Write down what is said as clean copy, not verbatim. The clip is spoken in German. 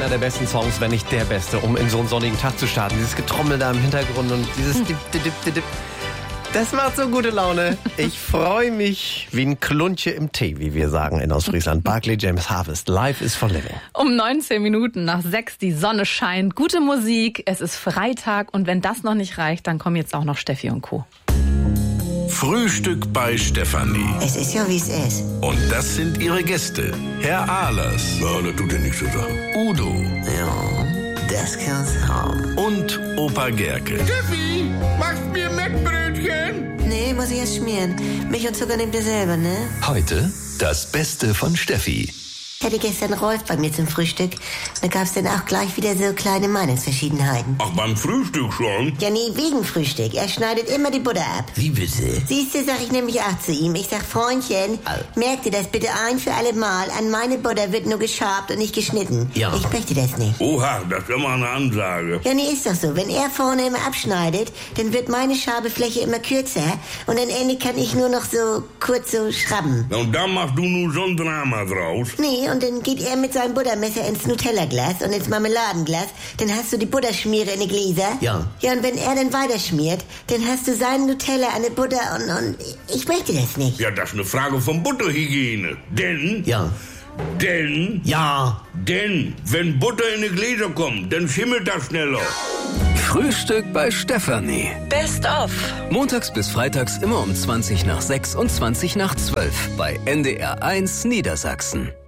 einer der besten Songs, wenn nicht der beste, um in so einen sonnigen Tag zu starten. Dieses Getrommel da im Hintergrund und dieses Dip, Dip, Dip, Dip. Das macht so gute Laune. Ich freue mich wie ein Klunche im Tee, wie wir sagen in Ostfriesland. Barclay James Harvest, Life is for Living. Um 19 Minuten nach 6, die Sonne scheint, gute Musik, es ist Freitag und wenn das noch nicht reicht, dann kommen jetzt auch noch Steffi und Co. Frühstück bei Stefanie. Es ist ja, wie es ist. Und das sind ihre Gäste. Herr Ahlers. Ja, das tut ja nichts zu sagen. Udo. Ja, das kann's haben. Und Opa Gerke. Steffi, machst mir Mettbrötchen? Nee, muss ich erst schmieren. Milch und Zucker nehmt ihr selber, ne? Heute das Beste von Steffi. Ich hatte gestern Rolf bei mir zum Frühstück. Da gab's dann auch gleich wieder so kleine Meinungsverschiedenheiten. Ach, beim Frühstück schon? Ja, nee, wegen Frühstück. Er schneidet immer die Butter ab. Wie bitte? Siehste, sag ich nämlich auch zu ihm. Ich sag, Freundchen, merk dir das bitte ein für alle Mal. An meine Butter wird nur geschabt und nicht geschnitten. Ja. Ich möchte das nicht. Oha, das ist immer eine Ansage. Ja, nee, ist doch so. Wenn er vorne immer abschneidet, dann wird meine Schabefläche immer kürzer und am Ende kann ich nur noch so kurz so schrabben. Und da machst du nur so ein Drama draus. Nee, und dann geht er mit seinem Buttermesser ins Nutella-Glas und ins Marmeladenglas. Dann hast du die Butterschmiere in die Gläser. Ja. Ja, und wenn er dann weiterschmiert, dann hast du seinen Nutella an der Butter und ich möchte das nicht. Ja, das ist eine Frage von Butterhygiene. Denn, wenn Butter in die Gläser kommt, dann schimmelt das schneller. Frühstück bei Stefanie. Best of. Montags bis freitags immer um 20 nach 6 und 20 nach 12 bei NDR 1 Niedersachsen.